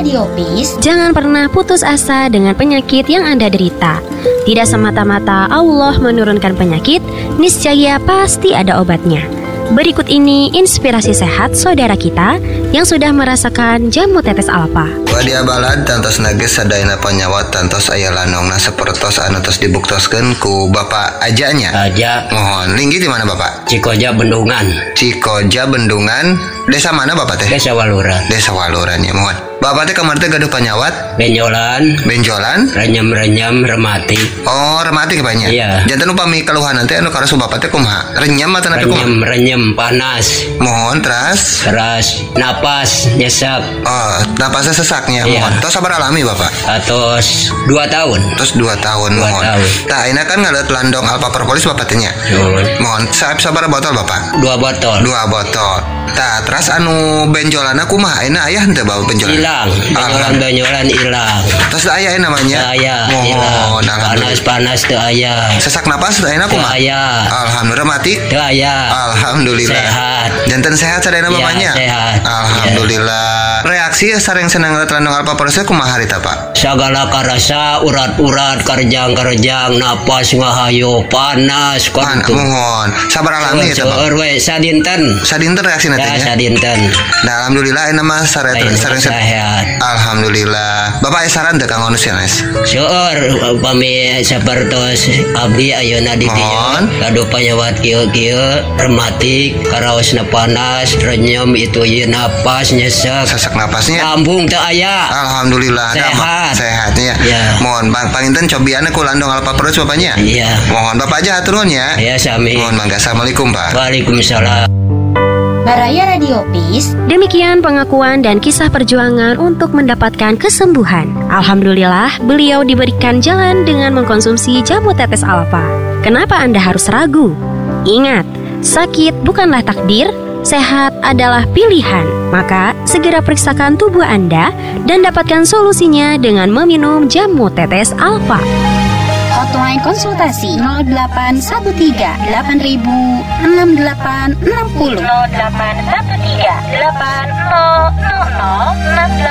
Radio Peace, jangan pernah putus asa dengan penyakit yang Anda derita. Tidak semata-mata Allah menurunkan penyakit, niscaya pasti ada obatnya. Berikut ini inspirasi sehat saudara kita yang sudah merasakan jamu tetes alfa. Wadia balad tantos nages sadayana panyawat tantos aya lanongna sapertos anu tos dibuktoskeun ku Bapak Ajanya. Aja. Mohon linggi di mana Bapak? Cikoja Bendungan. Cikoja Bendungan. Desa mana Bapak teh? Desa Waluran. Desa Waluran ya mohon. Bapak teh kamar teh gaduh panyawat? Benjolan. Benjolan? Renyem-renyem remati. Oh, remati banyak. Iya. Janten upami keluhan nanti anu karasu Bapak teh kumaha? Renyem atau napi kumaha? Renyem panas. Mohon teras. Napas nyesek. Oh, napasnya sesaknya. Iya. Mohon. Tos sabar alami Bapak. Atos 2 tahun. Terus 2 tahun mohon. Tah ini kan ngalet landong alpa propolis Bapak tanya. Mohon sabar botol Bapak. 2 botol. 2 botol. Tah terus anu benjolana kumaha? Ayeuna aya henteu bawa benjolan? Hilang. Benjolan hilang. Terus aya namanya? Aya. Mohon. Panas teu aya. Sesak napas teu ayeuna kumaha? Aya. Alhamdulillah mati. Teu aya. Alhamdulillah. Sehat. Janten sehat sadayana bapaknya? Sehat. Alhamdulillah. Reaksi sareng senang ngalet landong alpa propolis kumaha harita Pak? Sagala karasa urat-urat karjang-karjang napas ngahayu panas mohon sabar alami ya Pak. Sadinten reaksi nanti ya. Sadinten. Nah alhamdulillah ini mah sareng sehat. Alhamdulillah. Bapak aya saran teh Kang Onus ya Nes? Seueur upami sapertos abdi ayeuna di dieu gaduh panyawat kieu rematik karaosna panas renyem itu ieu napas nyesek sesak napasnya lambung teu aya. Alhamdulillah sehatnya ya. Mohon panginten cobianna ku landong alpa propolis Bapaknya. Iya. Mohon Bapak aja hatur nuhun ya. Iya sami. Mohon mangga. Assalamualaikum Pak. Waalaikumsalam. Baraya Radio Peace. Demikian pengakuan dan kisah perjuangan untuk mendapatkan kesembuhan. Alhamdulillah, beliau diberikan jalan dengan mengkonsumsi jamu tetes alfa. Kenapa Anda harus ragu? Ingat, sakit bukanlah takdir, sehat adalah pilihan. Maka, segera periksakan tubuh Anda dan dapatkan solusinya dengan meminum jamu tetes alfa. Hotline konsultasi 0813 8000 6860 0813 8000 6860.